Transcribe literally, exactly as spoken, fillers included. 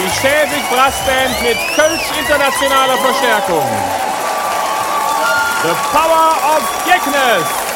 Die Schäbig Brassband mit Kölsch internationaler Verstärkung. The Power of Jeckness.